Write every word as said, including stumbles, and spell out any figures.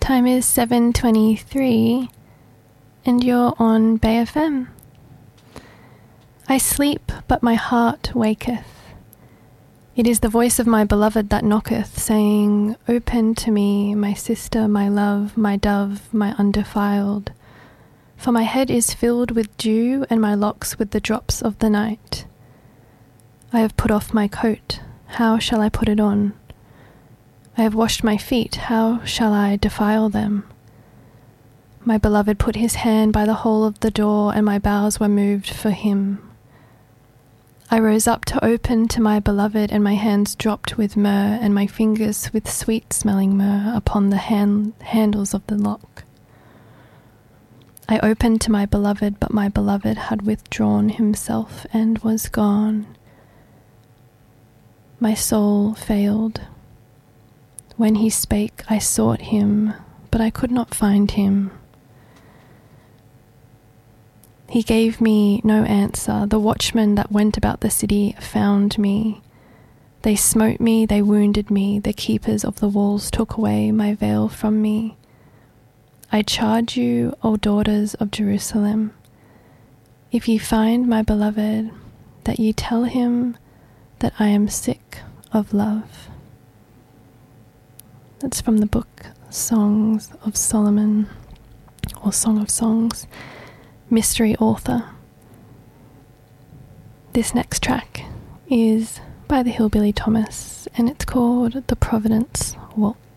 time is seven twenty-three and you're on Bay F M. I sleep, but my heart waketh. It is the voice of my beloved that knocketh, saying, "Open to me, my sister, my love, my dove, my undefiled. For my head is filled with dew, and my locks with the drops of the night. I have put off my coat, how shall I put it on? I have washed my feet, how shall I defile them? My beloved put his hand by the hole of the door, and my boughs were moved for him. I rose up to open to my beloved, and my hands dropped with myrrh, and my fingers with sweet-smelling myrrh upon the hand- handles of the lock. I opened to my beloved, but my beloved had withdrawn himself and was gone. My soul failed. When he spake, I sought him, but I could not find him. He gave me no answer. The watchmen that went about the city found me. They smote me, they wounded me. The keepers of the walls took away my veil from me. I charge you, O daughters of Jerusalem, if ye find my beloved, that ye tell him that I am sick of love." That's from the book Songs of Solomon, or Song of Songs, mystery author. This next track is by the Hillbilly Thomas, and it's called The Providence Waltz.